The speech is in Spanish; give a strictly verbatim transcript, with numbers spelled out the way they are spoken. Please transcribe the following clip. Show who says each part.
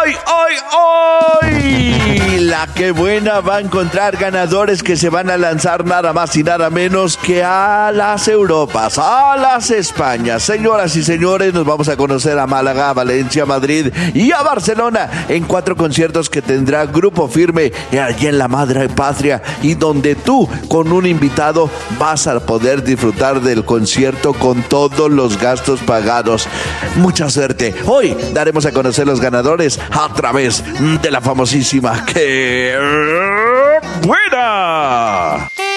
Speaker 1: hoy, hoy, hoy, la que buena va a encontrar ganadores que se van a lanzar nada más y nada menos que a las Europas, a las Españas. Señoras y señores, nos vamos a conocer a Málaga, a Valencia, a Madrid y a Barcelona en cuatro conciertos que tendrá Grupo Firme allí en la madre patria, y donde tú con un invitado vas a poder disfrutar del concierto con todos los gastos pagados. Mucha suerte. Hoy daremos a conocer los ganadores a través de la famosísima ¡Qué buena!